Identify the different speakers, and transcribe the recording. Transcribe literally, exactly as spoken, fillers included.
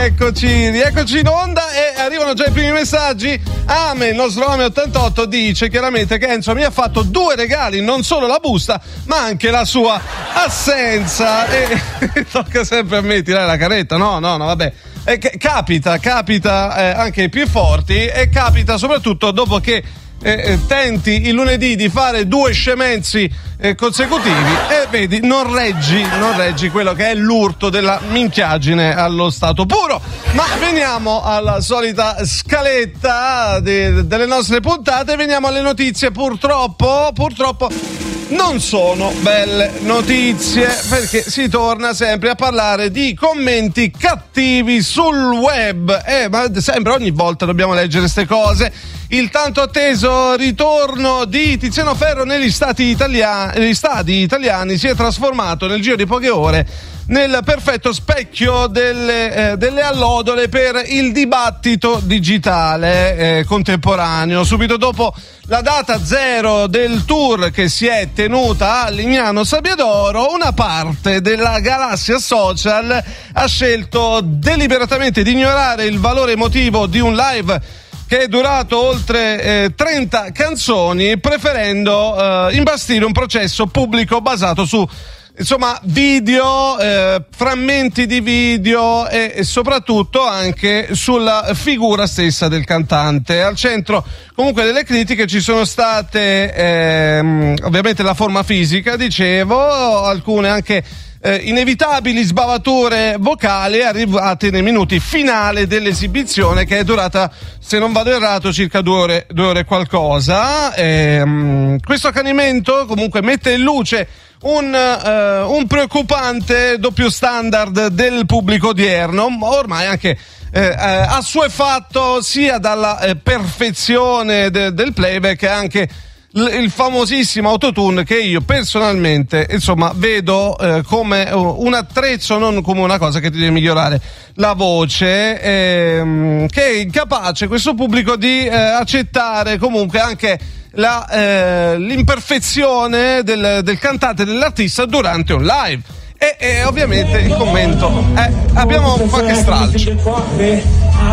Speaker 1: rieccoci, rieccoci in onda e arrivano già i primi messaggi. Ame, il nostro Ame ottantotto, dice chiaramente che Enzo mi ha fatto due regali, non solo la busta, ma anche la sua assenza. E tocca sempre a me tirare la carretta, no, no, no, vabbè. E capita, capita eh, anche ai più forti e capita soprattutto dopo che Eh, tenti il lunedì di fare due scemenzi eh, consecutivi e vedi non reggi non reggi quello che è l'urto della minchiagine allo stato puro. Ma veniamo alla solita scaletta de- delle nostre puntate, veniamo alle notizie. Purtroppo purtroppo non sono belle notizie, perché si torna sempre a parlare di commenti cattivi sul web. Eh, ma sempre ogni volta dobbiamo leggere queste cose. Il tanto atteso ritorno di Tiziano Ferro negli stati italiani, negli stadi italiani si è trasformato nel giro di poche ore nel perfetto specchio delle, eh, delle allodole per il dibattito digitale eh, contemporaneo. Subito dopo la data zero del tour che si è tenuta a Lignano Sabbiadoro, una parte della galassia social ha scelto deliberatamente di ignorare il valore emotivo di un live che è durato oltre eh, trenta canzoni, preferendo eh, imbastire un processo pubblico basato su insomma video, eh, frammenti di video e, e soprattutto anche sulla figura stessa del cantante. Al centro comunque delle critiche ci sono state ehm, ovviamente la forma fisica, dicevo, alcune anche Eh, inevitabili sbavature vocali arrivate nei minuti finali dell'esibizione, che è durata, se non vado errato, circa due ore, due ore qualcosa. Ehm, questo accanimento comunque mette in luce un, uh, un preoccupante doppio standard del pubblico odierno, ormai anche eh, eh, assuefatto sia dalla eh, perfezione de- del playback e anche il famosissimo autotune, che io personalmente insomma vedo eh, come un attrezzo, non come una cosa che ti deve migliorare la voce, ehm, che è incapace questo pubblico di eh, accettare comunque anche la, eh, l'imperfezione del, del cantante, dell'artista durante un live. E, e ovviamente il commento è, abbiamo qualche stralcio.